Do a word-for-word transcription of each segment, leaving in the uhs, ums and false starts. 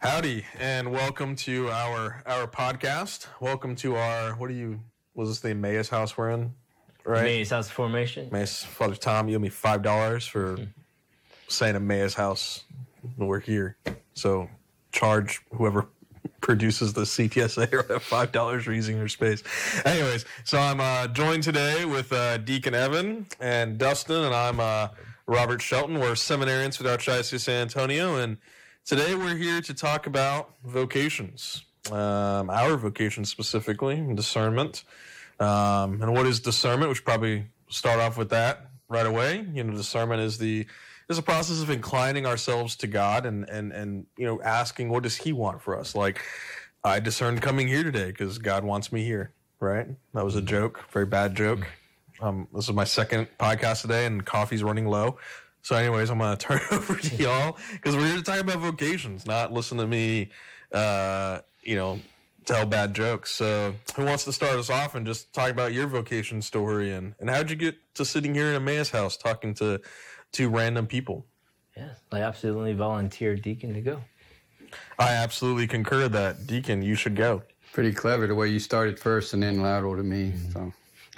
Howdy, and welcome to our our podcast. Welcome to our, what do you, was this the Emmaus house we're in, right? Emmaus House Formation. Emmaus, Father Tom, you owe me five dollars for mm-hmm. saying Emmaus house. We're here. So charge whoever produces the C T S A five dollars for using your space. Anyways, so I'm uh, joined today with uh, Deacon Evan and Dustin, and I'm uh, Robert Shelton. We're seminarians for the Archdiocese of San Antonio, and today we're here to talk about vocations, um, our vocation specifically, discernment. Um, and what is discernment? We should probably start off with that right away. You know, discernment is the is a process of inclining ourselves to God and and and you know asking, what does He want for us? Like, I discerned coming here today because God wants me here. Right? That was a joke, very bad joke. Um, this is my second podcast today, and coffee's running low. So anyways, I'm going to turn it over to y'all because we're here to talk about vocations, not listen to me, uh, you know, tell bad jokes. So who wants to start us off and just talk about your vocation story and, and how'd you get to sitting here in Emmaus house talking to two random people? Yeah, I absolutely volunteered Deacon to go. I absolutely concur that. Deacon, you should go. Pretty clever the way you started first and then lateral to me, mm-hmm. so...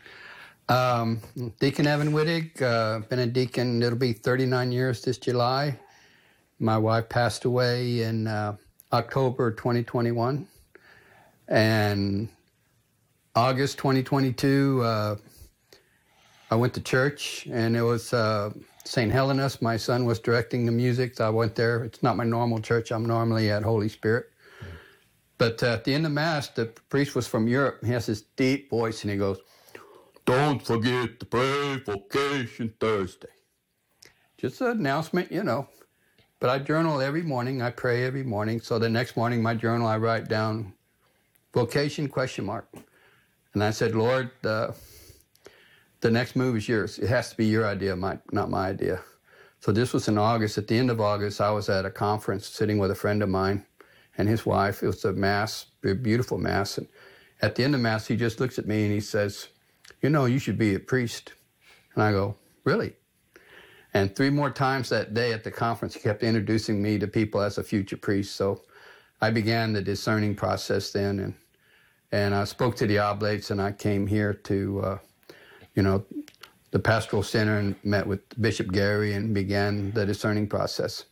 Um, Deacon Evan Wittig, uh, been a deacon, it'll be thirty-nine years this July. My wife passed away in uh, October twenty twenty-one. And August twenty twenty-two, uh, I went to church, and it was uh, Saint Helena's. My son was directing the music, so I went there. It's not my normal church. I'm normally at Holy Spirit. Mm-hmm. But uh, at the end of Mass, the priest was from Europe. He has this deep voice, and he goes, "Don't forget to pray Vocation Thursday." Just an announcement, you know. But I journal every morning. I pray every morning. So the next morning, my journal, I write down vocation question mark. And I said, Lord, uh, the next move is yours. It has to be your idea, my, not my idea. So this was in August. At the end of August, I was at a conference sitting with a friend of mine and his wife. It was a Mass, a beautiful Mass. And at the end of Mass, he just looks at me and he says, "You know, you should be a priest." And I go, "Really?" And three more times that day at the conference, he kept introducing me to people as a future priest. So I began the discerning process then, and and I spoke to the oblates, and I came here to, uh, you know, the pastoral center and met with Bishop Gary and began the discerning process.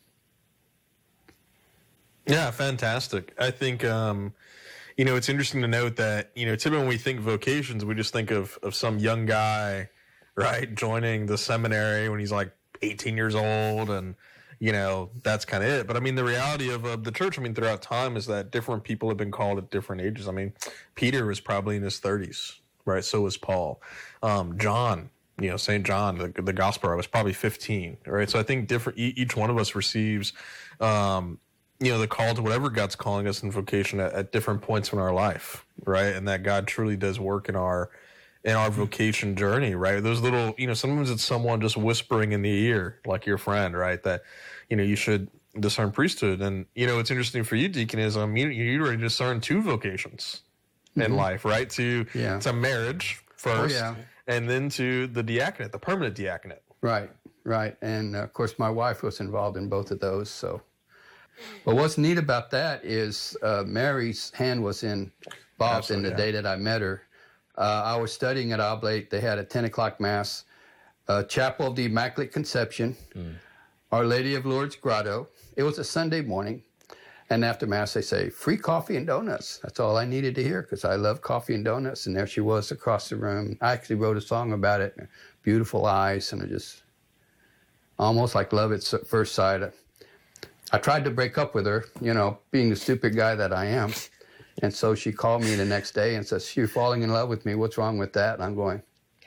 Yeah, fantastic. I think... Um You know, it's interesting to note that, you know, typically when we think vocations, we just think of, of some young guy, right, joining the seminary when he's like eighteen years old and, you know, that's kind of it. But, I mean, the reality of, of the church, I mean, throughout time is that different people have been called at different ages. I mean, Peter was probably in his thirties, right? So was Paul. Um, John, you know, Saint John, the, the gospel writer, was probably fifteen, right? So I think different each one of us receives um you know, the call to whatever God's calling us in vocation at, at different points in our life, right? And that God truly does work in our in our vocation journey, right? Those little, you know, sometimes it's someone just whispering in the ear, like your friend, right? That, you know, you should discern priesthood. And, you know, what's interesting for you, Deacon, is um, you, you already discern two vocations mm-hmm. in life, right? To, yeah. to marriage first, oh, yeah. and then to the diaconate, the permanent diaconate. Right, right. And, uh, of course, my wife was involved in both of those, so... But what's neat about that is uh, Mary's hand was in Bob's in the yeah. day that I met her. Uh, I was studying at Oblate. They had a ten o'clock Mass, uh, Chapel of the Immaculate Conception, mm. Our Lady of Lourdes Grotto. It was a Sunday morning. And after Mass, they say, "Free coffee and donuts." That's all I needed to hear because I love coffee and donuts. And there she was across the room. I actually wrote a song about it. Beautiful eyes, and I just almost like love at first sight. I tried to break up with her, you know, being the stupid guy that I am. And so she called me the next day and says, "You're falling in love with me. What's wrong with that?" And I'm going,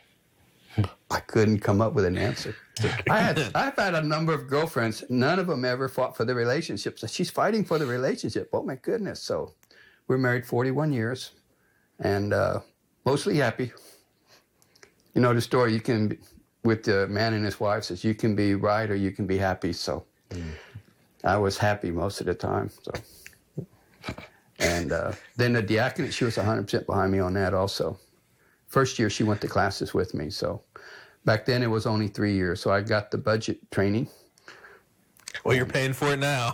I couldn't come up with an answer. I had, I've had a number of girlfriends. None of them ever fought for the relationship. So she's fighting for the relationship. Oh, my goodness. So we're married forty-one years and uh, mostly happy. You know the story, you can, with the man and his wife, says you can be right or you can be happy. So mm. I was happy most of the time. So, and uh, then the diaconate, she was one hundred percent behind me on that also. First year, she went to classes with me. So back then, it was only three years. So I got the budget training. Well, you're paying for it now.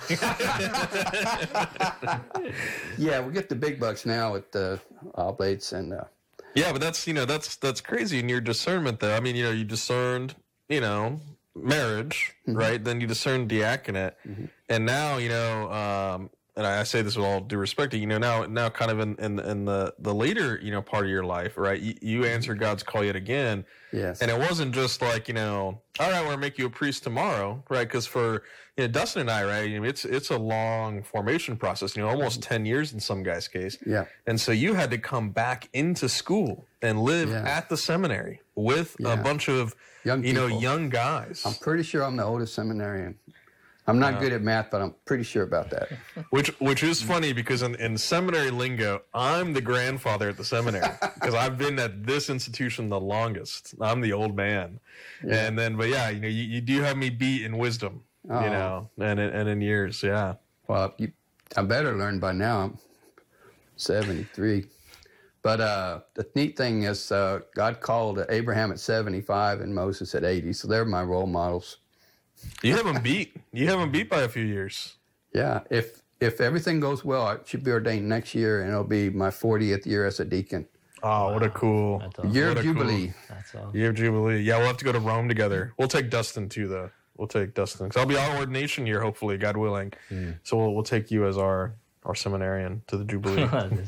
Yeah, we get the big bucks now with the oblates and. Uh, Yeah, but that's you know that's that's crazy in your discernment though. I mean, you know, you discerned you know marriage, mm-hmm. right? Then you discerned diaconate, mm-hmm. and now you know, um, and I say this with all due respect, you know, now now kind of in in, in the the later you know part of your life, right? You, you answer God's call yet again, yes, and it wasn't just like you know, all right, we're gonna make you a priest tomorrow, right? Because for you know, Dustin and I, right, you know, it's it's a long formation process, you know, almost ten years in some guy's case. Yeah. And so you had to come back into school and live yeah. at the seminary with yeah. a bunch of young you people. know young guys. I'm pretty sure I'm the oldest seminarian. I'm not uh, good at math, but I'm pretty sure about that. Which which is funny because in, in seminary lingo, I'm the grandfather at the seminary because I've been at this institution the longest. I'm the old man. Yeah. And then, but yeah, you know, you, you do have me beat in wisdom. Oh. You know, and in, and in years, yeah. Well, you, I better learn by now. I'm seventy-three. But uh, the neat thing is uh, God called Abraham at seventy-five and Moses at eighty, so they're my role models. You haven't beat. You haven't beat by a few years. Yeah. If if everything goes well, I should be ordained next year, and it'll be my fortieth year as a deacon. Oh, wow. What a cool awesome. Year of Jubilee. Cool. That's awesome. Year of Jubilee. Yeah, we'll have to go to Rome together. We'll take Dustin too, though. We'll take Dustin because I'll be our ordination year, hopefully, God willing. Mm. So we'll we'll take you as our our seminarian to the Jubilee.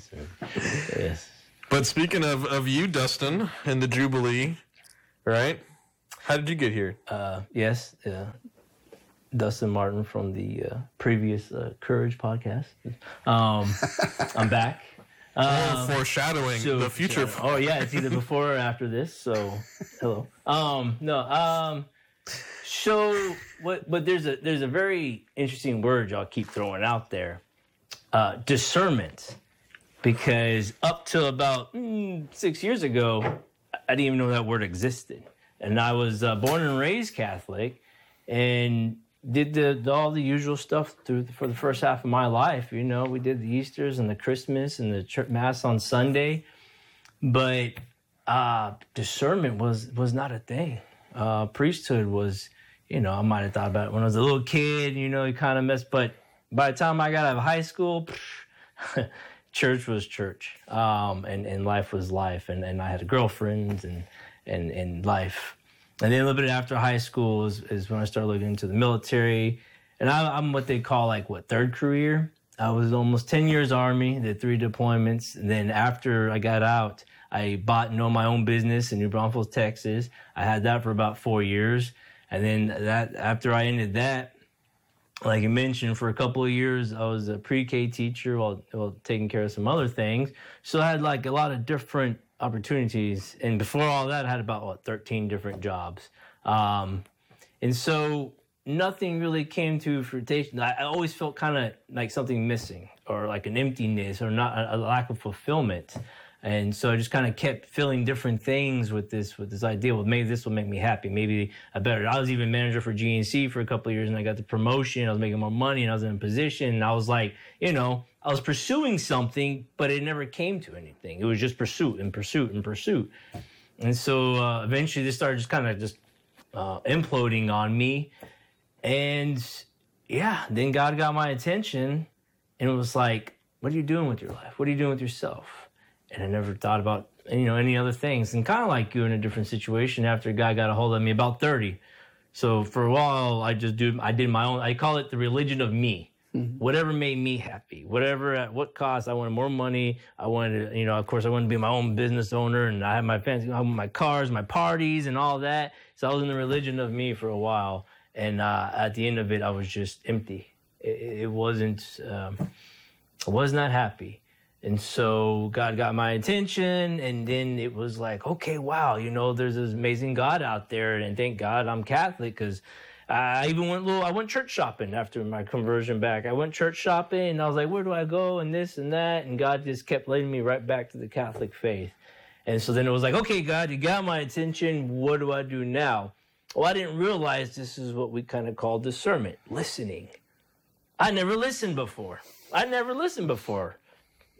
Yes. But speaking of, of you, Dustin, and the Jubilee, right? How did you get here? Uh, yes, uh, Dustin Martin from the uh, previous uh, Courage podcast. Um, I'm back. Um, Um, foreshadowing so, the future. So, oh yeah, it's either before or after this. So hello. Um, no. Um, so what? But there's a there's a very interesting word y'all keep throwing out there, uh, discernment, because up till about mm, six years ago, I didn't even know that word existed, and I was uh, born and raised Catholic, and did the, the all the usual stuff through for the first half of my life. You know, we did the Easters and the Christmas and the church mass on Sunday, but uh, discernment was was not a thing. Uh, priesthood was, you know, I might have thought about it when I was a little kid. You know, you kind of messed. But by the time I got out of high school, church was church, um, and and life was life, and, and I had girlfriends and and and life. And then a little bit after high school is, is when I started looking into the military. And I, I'm what they call like, what, third career? I was almost ten years Army, did three deployments. And then after I got out, I bought and owned my own business in New Braunfels, Texas. I had that for about four years. And then that after I ended that, like you mentioned, for a couple of years, I was a pre-K teacher while, while taking care of some other things. So I had like a lot of different opportunities, and before all that I had about what thirteen different jobs, um, and so nothing really came to fruition. I, I always felt kind of like something missing, or like an emptiness, or not a, a lack of fulfillment, and so I just kind of kept filling different things with this with this idea. Well, maybe this will make me happy. Maybe I better. I was even manager for G N C for a couple of years, and I got the promotion. I was making more money, and I was in a position, and I was like, you know. I was pursuing something, but it never came to anything. It was just pursuit and pursuit and pursuit. And so uh, eventually this started just kind of just uh, imploding on me. And yeah, then God got my attention, and it was like, what are you doing with your life? What are you doing with yourself? And I never thought about, you know, any other things. And kind of like you in a different situation after God got a hold of me, about thirty. So for a while, I just do, I did my own, I call it the religion of me. Mm-hmm. Whatever made me happy, whatever at what cost. I wanted more money. I wanted to, you know, of course, I wanted to be my own business owner, and I had my fancy, my cars, my parties, and all that. So I was in the religion of me for a while, and uh, at the end of it, I was just empty. It, it wasn't. Um, I was not happy, and so God got my attention, and then it was like, okay, wow, you know, there's this amazing God out there, and thank God I'm Catholic, because I even went little. I went church shopping after my conversion back. I went church shopping, and I was like, "Where do I go?" And this and that, and God just kept leading me right back to the Catholic faith. And so then it was like, "Okay, God, you got my attention. What do I do now?" Well, I didn't realize this is what we kind of call discernment, listening. I never listened before. I never listened before.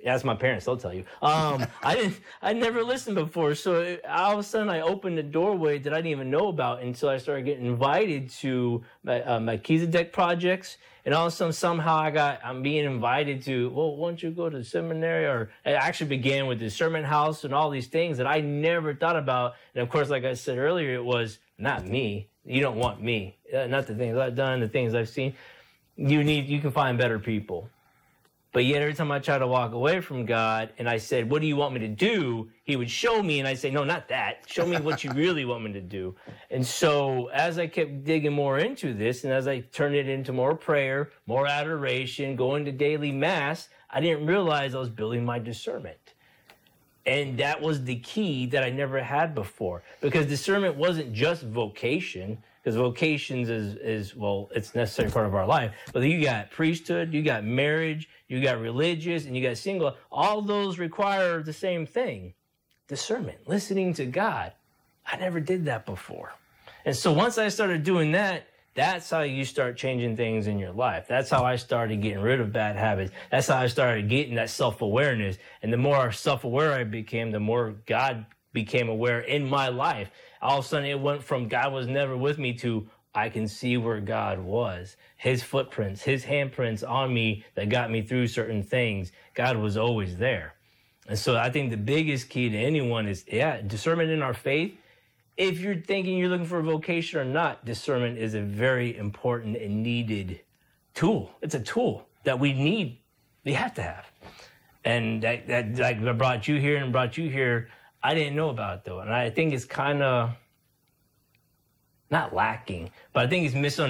Ask my parents; they'll tell you. Um, I didn't. I never listened before, so it, all of a sudden I opened a doorway that I didn't even know about until I started getting invited to my, uh, Melchizedek projects, and all of a sudden somehow I got. I'm being invited to. Well, why don't you go to seminary? Or it actually began with the sermon house and all these things that I never thought about. And of course, like I said earlier, it was not me. You don't want me. Uh, not the things I've done, the things I've seen. You need. You can find better people. But yet every time I try to walk away from God and I said, what do you want me to do? He would show me and I'd say, no, not that. Show me what you really want me to do. And so as I kept digging more into this and as I turned it into more prayer, more adoration, going to daily mass, I didn't realize I was building my discernment. And that was the key that I never had before, because discernment wasn't just vocation. Because vocations is, is, well, it's a necessary part of our life. But you got priesthood, you got marriage, you got religious, and you got single. All those require the same thing, discernment, listening to God. I never did that before. And so once I started doing that, that's how you start changing things in your life. That's how I started getting rid of bad habits. That's how I started getting that self-awareness. And the more self-aware I became, the more God became aware in my life. All of a sudden, it went from God was never with me to I can see where God was. His footprints, his handprints on me that got me through certain things. God was always there. And so I think the biggest key to anyone is, yeah, discernment in our faith. If you're thinking you're looking for a vocation or not, discernment is a very important and needed tool. It's a tool that we need, we have to have. And that, that like brought you here and brought you here. I didn't know about it, though. And I think it's kind of not lacking, but I think it's misunderstood.